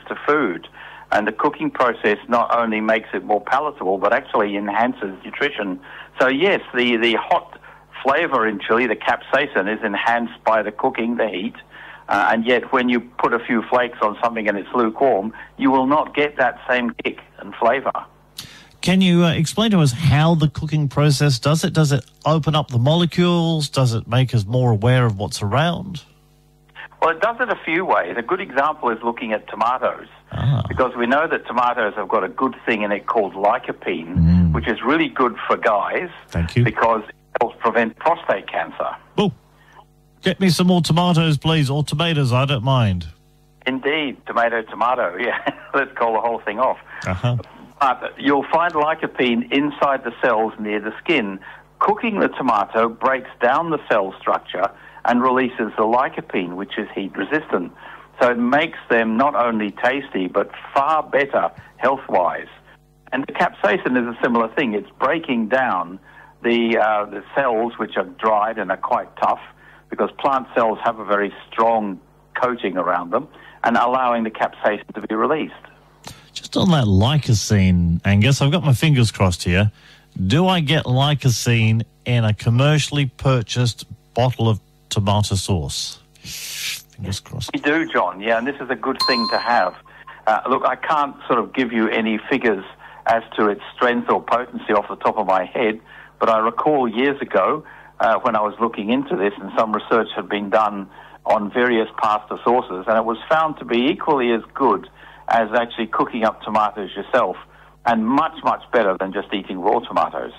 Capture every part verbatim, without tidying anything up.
to food. And the cooking process not only makes it more palatable, but actually enhances nutrition. So yes, the, the hot flavour in chili, the capsaicin, is enhanced by the cooking, the heat. Uh, and yet when you put a few flakes on something and it's lukewarm, you will not get that same kick and flavour. Can you uh, explain to us how the cooking process does it? Does it open up the molecules? Does it make us more aware of what's around? Well, it does it a few ways. A good example is looking at tomatoes. Ah. Because we know that tomatoes have got a good thing in it called lycopene, Mm. which is really good for guys. Thank you. Because it helps prevent prostate cancer. Oh, get me some more tomatoes, please, or tomatoes, I don't mind. Indeed, tomato, tomato, yeah. Let's call the whole thing off. Uh-huh. But you'll find lycopene inside the cells near the skin. Cooking the tomato breaks down the cell structure and releases the lycopene, which is heat resistant. So it makes them not only tasty, but far better health-wise. And the capsaicin is a similar thing. It's breaking down the, uh, the cells, which are dried and are quite tough, because plant cells have a very strong coating around them, and allowing the capsaicin to be released. Just on that lycosine, Angus, I've got my fingers crossed here. Do I get lycosine in a commercially purchased bottle of tomato sauce? Fingers crossed. We do, John, yeah, and this is a good thing to have. Uh, look, I can't sort of give you any figures as to its strength or potency off the top of my head, but I recall years ago uh, when I was looking into this, and some research had been done on various pasta sauces, and it was found to be equally as good as actually cooking up tomatoes yourself, and much, much better than just eating raw tomatoes.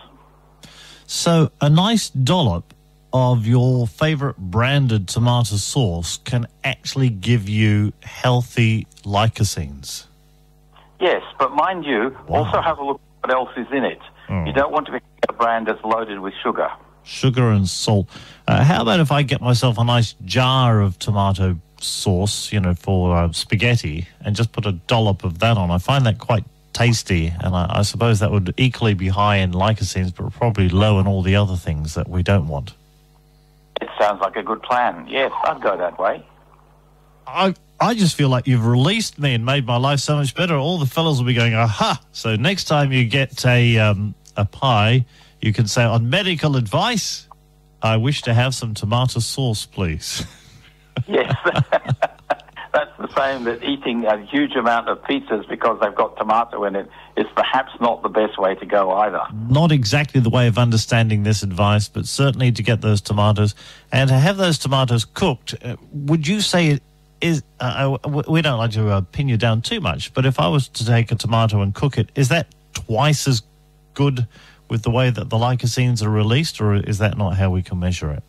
So a nice dollop of your favourite branded tomato sauce can actually give you healthy lycosines. Yes, but mind you, Wow. also have a look at what else is in it. Oh. You don't want to be a brand that's loaded with sugar. Sugar and salt. Uh, how about if I get myself a nice jar of tomato sauce, you know, for uh, spaghetti, and just put a dollop of that on? I find that quite tasty, and I, I suppose that would equally be high in lycosines, but probably low in all the other things that we don't want. It sounds like a good plan. Yes, I'd go that way. I I just feel like you've released me and made my life so much better. All the fellas will be going, aha! So next time you get a um, a pie, you can say, on medical advice, I wish to have some tomato sauce, please. Yes. That's the same that eating a huge amount of pizzas because they've got tomato in it is perhaps not the best way to go either. Not exactly the way of understanding this advice, but certainly to get those tomatoes and to have those tomatoes cooked. Uh, would you say it is, uh, we don't like to uh, pin you down too much, but if I was to take a tomato and cook it, is that twice as good with the way that the lycosines are released, or is that not how we can measure it?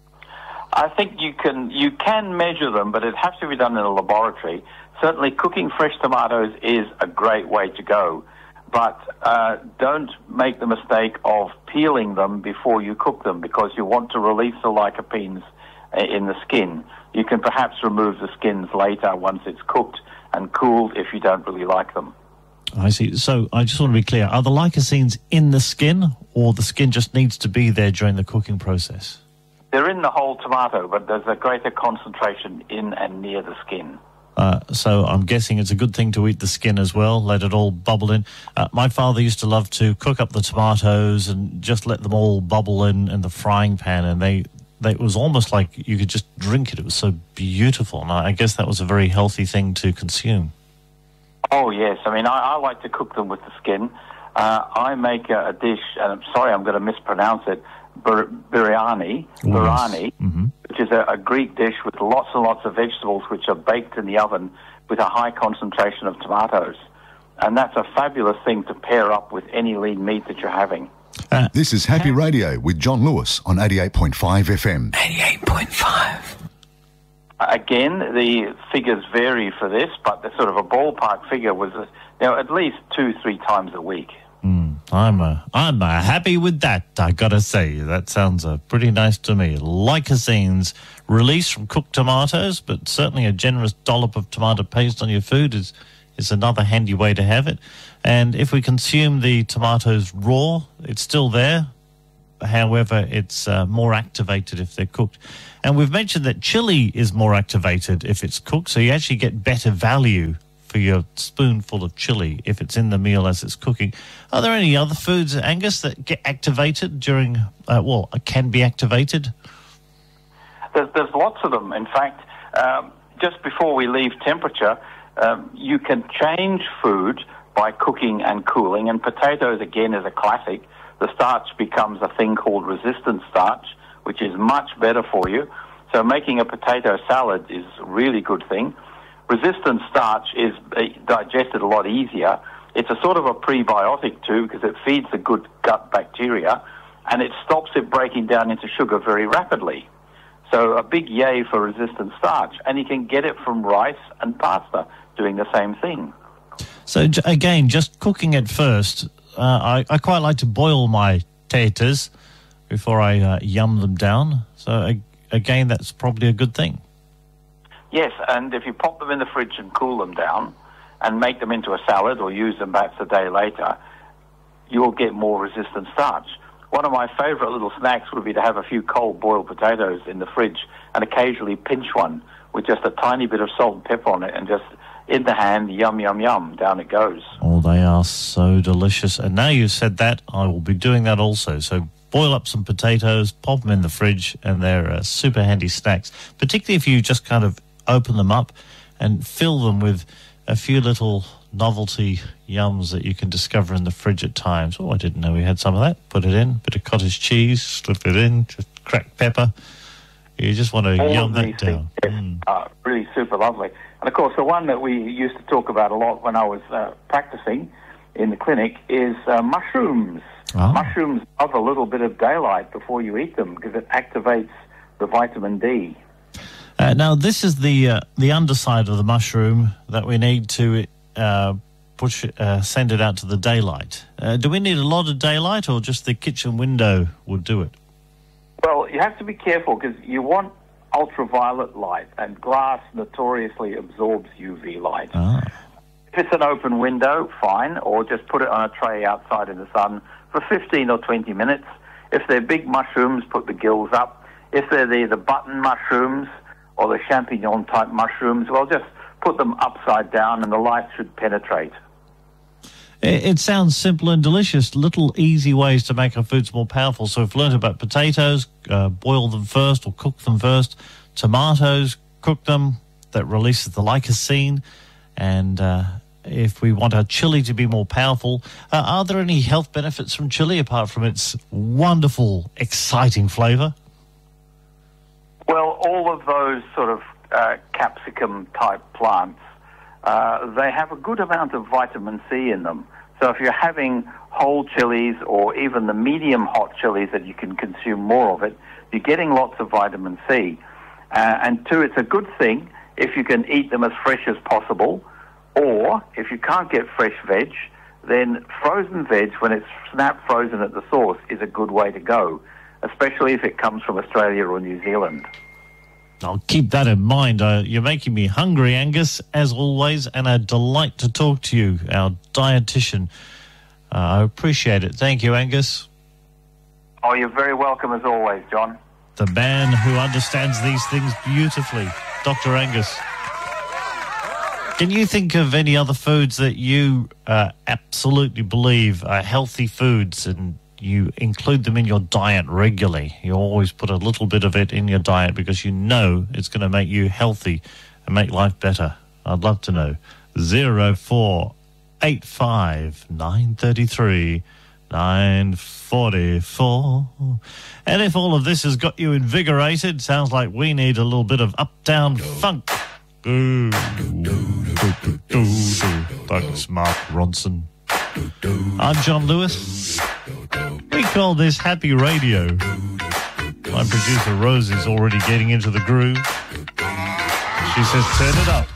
I think you can you can measure them, but it has to be done in a laboratory. Certainly cooking fresh tomatoes is a great way to go, but uh, don't make the mistake of peeling them before you cook them, because you want to release the lycopenes in the skin. You can perhaps remove the skins later once it's cooked and cooled if you don't really like them. I see. So I just want to be clear. Are the lycosines in the skin, or the skin just needs to be there during the cooking process? They're in the whole tomato, but there's a greater concentration in and near the skin. Uh, so I'm guessing it's a good thing to eat the skin as well, let it all bubble in. Uh, my father used to love to cook up the tomatoes and just let them all bubble in in the frying pan, and they, they it was almost like you could just drink it. It was so beautiful, and I guess that was a very healthy thing to consume. Oh, yes. I mean, I, I like to cook them with the skin. Uh, I make a, a dish, and I'm sorry, I'm going to mispronounce it, bir- biryani, Yes. biryani, Mm-hmm. which is a, a Greek dish with lots and lots of vegetables which are baked in the oven with a high concentration of tomatoes. And that's a fabulous thing to pair up with any lean meat that you're having. Uh, This is Happy Radio with John Lewis on eighty-eight point five F M. eighty-eight point five. Again, the figures vary for this, but the sort of a ballpark figure was, uh, you know, at least two, three times a week. Mm, I'm uh, I'm uh, happy with that, I gotta say. That sounds uh, pretty nice to me. Lycosines released from cooked tomatoes, but certainly a generous dollop of tomato paste on your food is, is another handy way to have it. And if we consume the tomatoes raw, it's still there. However, it's uh, more activated if they're cooked. And we've mentioned that chili is more activated if it's cooked, so you actually get better value for your spoonful of chili if it's in the meal as it's cooking. Are there any other foods, Angus, that get activated during, uh, well, can be activated? There's, there's lots of them. In fact, um, just before we leave temperature, um, you can change food by cooking and cooling, and potatoes, again, is a classic. The starch becomes a thing called resistant starch, which is much better for you. So making a potato salad is a really good thing. Resistant starch is digested a lot easier. It's a sort of a prebiotic too, because it feeds the good gut bacteria, and it stops it breaking down into sugar very rapidly. So a big yay for resistant starch. And you can get it from rice and pasta doing the same thing. So j- again, just cooking it first. Uh, I, I quite like to boil my taters before I uh, yum them down. So uh, again, that's probably a good thing. Yes, and if you pop them in the fridge and cool them down and make them into a salad or use them perhaps a day later, you'll get more resistant starch. One of my favourite little snacks would be to have a few cold boiled potatoes in the fridge and occasionally pinch one with just a tiny bit of salt and pepper on it, and just in the hand, yum, yum, yum, down it goes. Oh, they are so delicious. And now you've said that, I will be doing that also. So boil up some potatoes, pop them in the fridge, and they're uh, super handy snacks, particularly if you just kind of open them up and fill them with a few little novelty yums that you can discover in the fridge at times. Oh, I didn't know we had some of that. Put it in, bit of cottage cheese, slip it in, just cracked pepper. You just want to All yum that things, down. Yes, Mm. are really super lovely. And of course, the one that we used to talk about a lot when I was uh, practicing in the clinic is uh, mushrooms. Oh. Mushrooms love a little bit of daylight before you eat them because it activates the vitamin D. Uh, now, this is the uh, the underside of the mushroom that we need to uh, push, uh, send it out to the daylight. Uh, do we need a lot of daylight, or just the kitchen window would do it? Well, you have to be careful because you want ultraviolet light, and glass notoriously absorbs U V light. Ah. If it's an open window, fine, or just put it on a tray outside in the sun for fifteen or twenty minutes. If they're big mushrooms, put the gills up. If they're the, the button mushrooms or the champignon-type mushrooms, well, just put them upside down and the light should penetrate. It, it sounds simple and delicious. Little easy ways to make our foods more powerful. So we've learned about potatoes, uh, boil them first or cook them first. Tomatoes, cook them. That releases the lycosine. And uh, if we want our chili to be more powerful, uh, are there any health benefits from chili apart from its wonderful, exciting flavour? Well, all of those sort of uh, capsicum-type plants, uh, they have a good amount of vitamin C in them. So if you're having whole chilies or even the medium hot chilies that you can consume more of it, you're getting lots of vitamin C. Uh, and two, it's a good thing if you can eat them as fresh as possible, or if you can't get fresh veg, then frozen veg, when it's snap frozen at the source, is a good way to go, especially if it comes from Australia or New Zealand. I'll keep that in mind. Uh, you're making me hungry, Angus, as always, and a delight to talk to you, our dietitian. Uh, I appreciate it. Thank you, Angus. Oh, you're very welcome as always, John. The man who understands these things beautifully, Doctor Angus. Can you think of any other foods that you uh, absolutely believe are healthy foods and you include them in your diet regularly? You always put a little bit of it in your diet because you know it's going to make you healthy and make life better. I'd love to know. zero four eight five nine three three nine four four. And if all of this has got you invigorated, sounds like we need a little bit of uptown funk. Ooh. Thanks, Mark Ronson. I'm John Lewis. We call this Happy Radio. My producer Rose is already getting into the groove. She says, turn it up.